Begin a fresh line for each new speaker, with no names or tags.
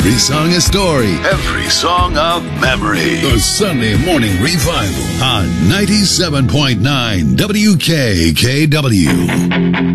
Every song a story.
Every song a memory.
The Sunday Morning Revival on 97.9 WKKW.